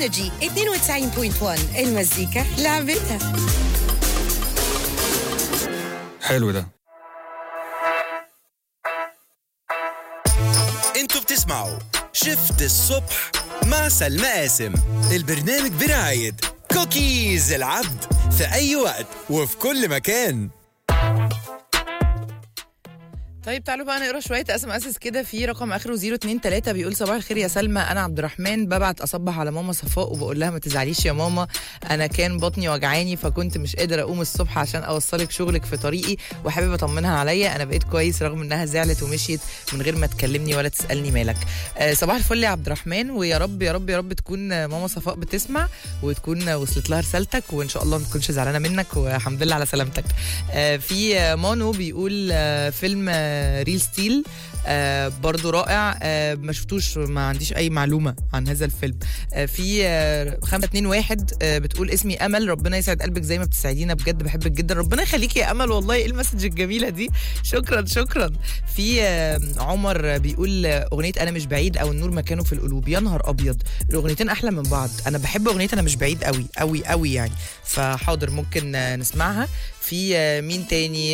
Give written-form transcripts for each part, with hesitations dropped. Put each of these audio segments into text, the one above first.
انرجي 92.1 المزيكا لعبتها. حلو ده. انتوا بتسمعوا شفت الصبح مع سلمى قاسم، البرنامج برعاية كوكيز العبد في أي وقت وفي كل مكان. طيب تعالوا بقى نقرا شويه اساس كده. في رقم اخره 023 بيقول صباح الخير يا سلمى، انا عبد الرحمن ببعت اصبح على ماما صفاء وبقول لها ما تزعليش يا ماما، انا كان بطني وجعاني فكنت مش قادره اقوم الصبح عشان اوصلك شغلك في طريقي وحابب اطمنها عليا، انا بقيت كويس رغم انها زعلت ومشيت من غير ما تكلمني ولا تسالني مالك. صباح الفل يا عبد الرحمن، ويا رب يا رب يا رب تكون ماما صفاء بتسمع وتكون وصلت لها رسالتك وان شاء الله ما تكونش زعلانه منك والحمد لله على سلامتك. في مانو بيقول فيلم ريل ستيل برضو رائع، ما شفتوش، ما عنديش اي معلومه عن هذا الفيلم. في 521 بتقول اسمي امل، ربنا يسعد قلبك زي ما بتسعدينا، بجد بحبك جدا، ربنا يخليكي يا امل، والله ايه المسج الجميله دي، شكرا شكرا. في عمر بيقول اغنيه انا مش بعيد او النور مكانه في القلوب، يا نهار ابيض الاغنيتين احلى من بعض، انا بحب اغنيه انا مش بعيد قوي قوي قوي يعني، فحاضر ممكن نسمعها. في مين تاني؟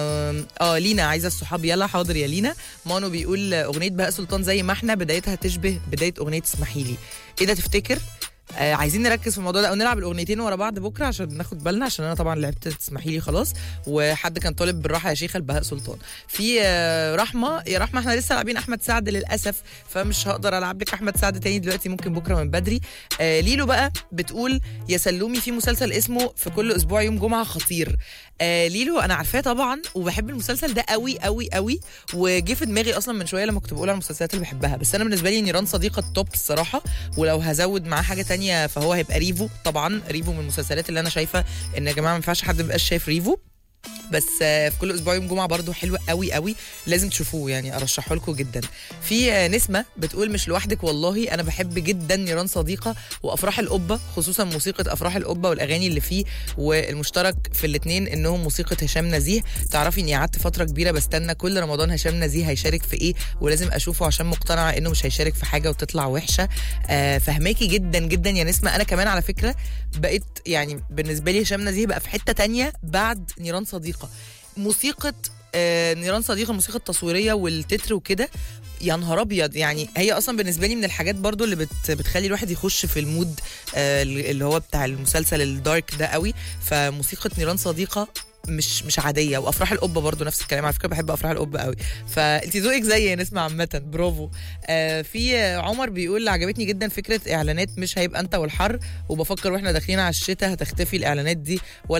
لينا عايزه الصحاب، يلا حاضر يا لينا. مانو بيقول اغنيه بهاء سلطان زي ما احنا بدايتها تشبه بدايه اغنيه اسمحيلي، ايه ده تفتكر؟ عايزين نركز في الموضوع ده او نلعب الاغنيتين ورا بعض بكره عشان ناخد بالنا، عشان انا طبعا لعبت تسمحي لي خلاص، وحد كان طالب بالراحه يا شيخه البهاء سلطان. في رحمه، يا رحمه احنا لسه لاعبين احمد سعد للاسف، فمش هقدر العب لك احمد سعد تاني دلوقتي، ممكن بكره من بدري. ليلو بقى بتقول يا سلومي في مسلسل اسمه في كل اسبوع يوم جمعه خطير. ليلو انا عارفاه طبعا وبحب المسلسل ده قوي قوي قوي، وجه في دماغي اصلا من شويه لما كنت بقول على المسلسلات اللي بحبها، بس انا بالنسبه لي نيران صديقه التوب الصراحه، ولو هزود معاه حاجه تانية فهو هيبقى ريفو، طبعا ريفو من المسلسلات اللي انا شايفه ان يا جماعه ما ينفعش حد ما يبقاش شايف ريفو، بس في كل اسبوع يوم جمعه برضو حلو قوي قوي، لازم تشوفوه يعني، ارشحه لكم جدا. في نسمه بتقول مش لوحدك والله، انا بحب جدا نيران صديقه وافراح القبه، خصوصا موسيقى افراح القبه والاغاني اللي فيه، والمشترك في الاثنين انهم موسيقى هشام نزيه. تعرفي اني قعدت فتره كبيره بستنى كل رمضان هشام نزيه هيشارك في ايه ولازم اشوفه عشان مقتنعه انه مش هيشارك في حاجه وتطلع وحشه. فهماكي جدا جدا يا نسمه، انا كمان على فكره بقيت يعني بالنسبه لي هشام نزيه بقى في حته تانية بعد نيران صديقه. موسيقى نيران صديقه، الموسيقى التصويريه والتتر وكده، يا نهار ابيض يعني، هي اصلا بالنسبه لي من الحاجات برضو اللي بتخلي الواحد يخش في المود اللي هو بتاع المسلسل الدارك ده قوي. فموسيقى نيران صديقه مش عاديه، وافراح القبه برضو نفس الكلام، على فكره بحب افراح القبه قوي، فانتي ذوقك زي نسمع عامه، برافو. في عمر بيقول عجبتني جدا فكره اعلانات مش هيبقى انت والحر، وبفكر واحنا داخلين على الشتاء هتختفي الاعلانات دي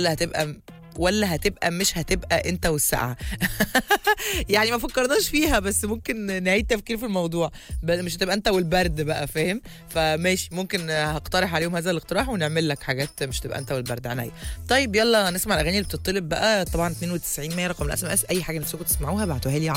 ولا هتبقى مش هتبقى انت والسقعه. يعني ما فكرناش فيها، بس ممكن نعيد تفكير في الموضوع، مش هتبقى انت والبرد بقى، فاهم؟ فماشي ممكن هقترح عليهم هذا الاقتراح ونعمل لك حاجات مش تبقى انت والبرد عنيا. طيب يلا نسمع الاغاني اللي بتطلب بقى، طبعا 92 100 رقم الاس ام اس، اي حاجه نفسكم تسمعوها ابعتوها لي